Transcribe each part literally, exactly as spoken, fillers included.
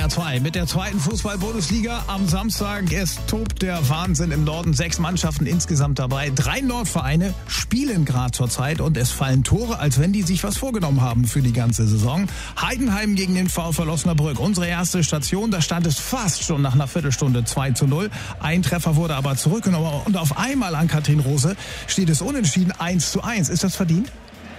R zwei mit der zweiten Fußball-Bundesliga am Samstag. Es tobt der Wahnsinn im Norden. Sechs Mannschaften insgesamt dabei. Drei Nordvereine spielen gerade zurzeit und es fallen Tore, als wenn die sich was vorgenommen haben für die ganze Saison. Heidenheim gegen den VfL Osnabrück. Unsere erste Station, da stand es fast schon nach einer Viertelstunde zwei zu null. Ein Treffer wurde aber zurückgenommen und auf einmal an Katrin Rose steht es unentschieden eins zu eins. Ist das verdient?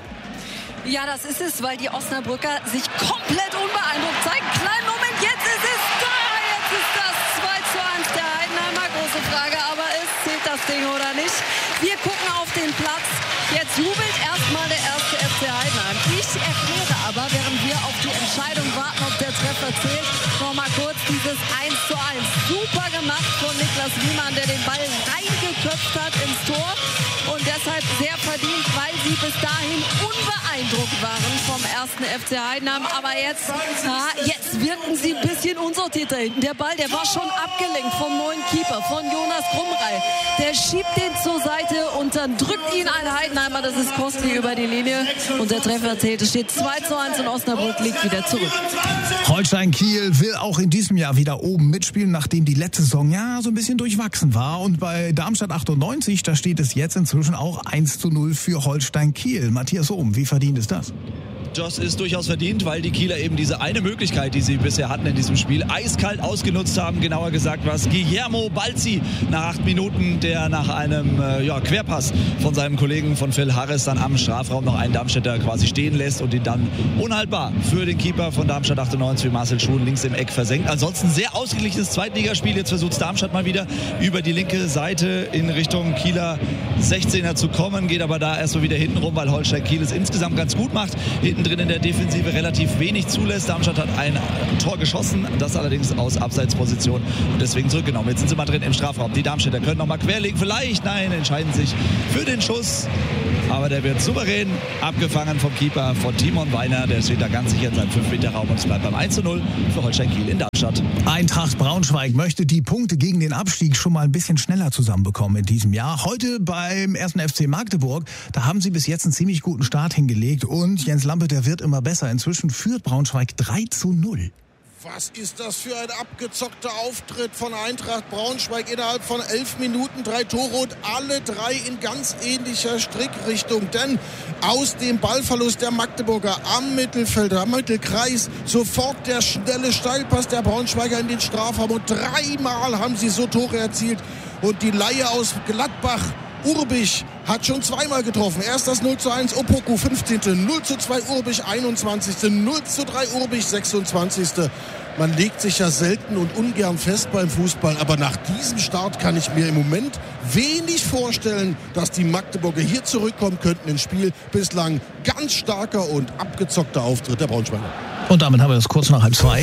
Ja, das ist es, weil die Osnabrücker sich komplett unbeeindruckt zeigen. Kleinen Moment, jetzt ist es da! Jetzt ist das zwei zu eins der Heidenheimer. Große Frage, aber ist, zählt das Ding oder nicht? Wir gucken auf den Platz. Jetzt jubelt erstmal der erste F C Heidenheim. Ich erkläre aber, während wir auf die Entscheidung warten, ob der Treffer zählt, noch mal kurz dieses eins zu eins. Super gemacht von Niklas Wiemann, der den Ball reingeköpft hat ins Tor. Und deshalb sehr verdient, weil sie bis dahin unbeeindruckt waren vom ersten F C Heidenheim. Aber jetzt, na, jetzt wirken sie ein bisschen unsortiert da hinten. Der Ball, der war schon abgelenkt vom neuen Keeper, von Jonas Krumrei. Der schiebt den zur Seite und dann drückt ihn ein Heidenheimer. Das ist Kostli über die Linie. Und der Treffer zählt. Es steht zwei zu eins und Osnabrück liegt wieder zurück. Holstein Kiel will auch in diesem Jahr wieder oben mitspielen, nachdem die letzte Saison ja so ein bisschen durchwachsen war. Und bei Darmstadt achtundneunzig, da steht es jetzt inzwischen auch eins zu null für Holstein Kiel. Matthias Ohm, wie verdient ist das? Das ist durchaus verdient, weil die Kieler eben diese eine Möglichkeit, die sie bisher hatten in diesem Spiel, eiskalt ausgenutzt haben. Genauer gesagt was Guillermo Balzi nach acht Minuten, der nach einem äh, ja, Querpass von seinem Kollegen von Phil Harris dann am Strafraum noch einen Darmstädter quasi stehen lässt und ihn dann unhaltbar für den Keeper von Darmstadt achtundneunzig, für Marcel Schuhn, links im Eck versenkt. Ansonsten sehr ausgeglichenes Zweitligaspiel. Jetzt versucht Darmstadt mal wieder über die linke Seite in Richtung Kieler sechzehner zu kommen, geht aber da erst so wieder hinten rum, weil Holstein Kiel es insgesamt ganz gut macht. Hinten drin in der Defensive relativ wenig zulässt. Darmstadt hat ein Tor geschossen, das allerdings aus Abseitsposition und deswegen zurückgenommen. Jetzt sind sie mal drin im Strafraum. Die Darmstädter können noch mal querlegen. Vielleicht, nein, entscheiden sich für den Schuss. Aber der wird souverän abgefangen vom Keeper von Timon Weiner. Der steht da ganz sicher in seinem fünf Meter Raum und es bleibt beim eins zu null für Holstein Kiel in Darmstadt. Eintracht Braunschweig möchte die Punkte gegen den Abstieg schon mal ein bisschen schneller zusammenbekommen in diesem Jahr. Heute beim ersten F C Magdeburg, da haben sie bis jetzt einen ziemlich guten Start hingelegt und Jens Lampe, der wird immer besser. Inzwischen führt Braunschweig drei zu null. Was ist das für ein abgezockter Auftritt von Eintracht Braunschweig innerhalb von elf Minuten, drei Tore und alle drei in ganz ähnlicher Strickrichtung. Denn aus dem Ballverlust der Magdeburger am Mittelfeld, am Mittelkreis, sofort der schnelle Steilpass der Braunschweiger in den Strafraum und dreimal haben sie so Tore erzielt. Und die Laie aus Gladbach, Urbich, hat schon zweimal getroffen. Erst das null zu eins Opoku, fünfzehnte null zu zwei Urbich, einundzwanzigste null zu drei Urbich, sechsundzwanzigste Man legt sich ja selten und ungern fest beim Fußball, aber nach diesem Start kann ich mir im Moment wenig vorstellen, dass die Magdeburger hier zurückkommen könnten ins Spiel. Bislang ganz starker und abgezockter Auftritt der Braunschweiger. Und damit haben wir es kurz nach halb zwei.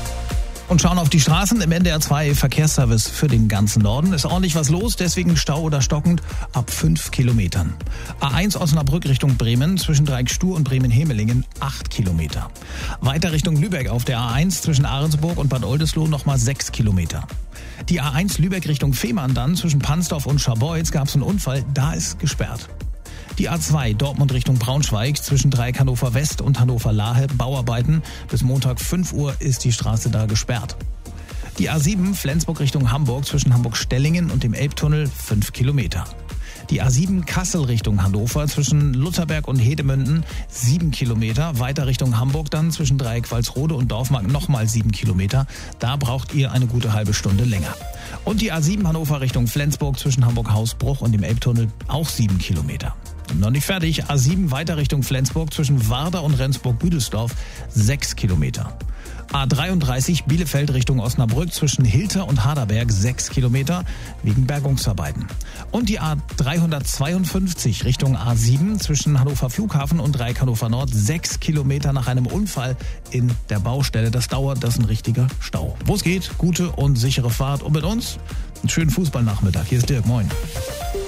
Und schauen auf die Straßen im N D R zwei Verkehrsservice für den ganzen Norden. Ist ordentlich was los, deswegen Stau oder stockend ab fünf Kilometern. A eins Osnabrück Richtung Bremen zwischen Dreiecksstuh und Bremen-Hemelingen acht Kilometer. Weiter Richtung Lübeck auf der A eins zwischen Ahrensburg und Bad Oldesloe nochmal sechs Kilometer. Die A eins Lübeck Richtung Fehmarn dann zwischen Pansdorf und Scharbeutz gab es einen Unfall, da ist gesperrt. Die A zwei Dortmund Richtung Braunschweig zwischen Dreieck Hannover West und Hannover Lahe Bauarbeiten. Bis Montag fünf Uhr ist die Straße da gesperrt. Die A sieben Flensburg Richtung Hamburg zwischen Hamburg-Stellingen und dem Elbtunnel fünf Kilometer. Die A sieben Kassel Richtung Hannover zwischen Lutherberg und Hedemünden sieben Kilometer. Weiter Richtung Hamburg dann zwischen Dreieck Walsrode und Dorfmark nochmal sieben Kilometer. Da braucht ihr eine gute halbe Stunde länger. Und die A sieben Hannover Richtung Flensburg zwischen Hamburg-Hausbruch und dem Elbtunnel auch sieben Kilometer. Noch nicht fertig. A sieben weiter Richtung Flensburg zwischen Warder und Rendsburg-Büdelsdorf sechs Kilometer. A dreiunddreißig Bielefeld Richtung Osnabrück zwischen Hilter und Harderberg sechs Kilometer wegen Bergungsarbeiten. Und die A dreihundertzweiundfünfzig Richtung A sieben zwischen Hannover Flughafen und Dreieck Hannover Nord sechs Kilometer nach einem Unfall in der Baustelle. Das dauert, das ist ein richtiger Stau. Wo es geht, gute und sichere Fahrt und mit uns einen schönen Fußballnachmittag. Hier ist Dirk, moin.